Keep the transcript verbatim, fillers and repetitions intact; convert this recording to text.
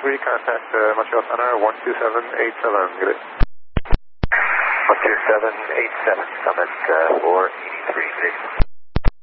three, contact uh, Montreal Center, one two seven eight seven, get it? one two seven eight seven, summit uh, four eighty-three,